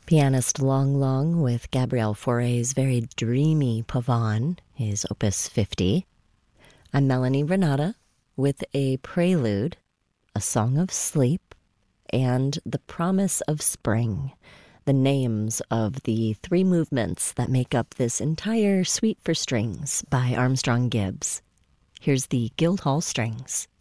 Pianist Long Long with Gabriel Fauré's very dreamy Pavane, his Opus 50. I'm Melanie Renata with a prelude, a song of sleep, and the promise of spring, the names of the three movements that make up this entire suite for strings by Armstrong Gibbs. Here's the Guildhall Strings.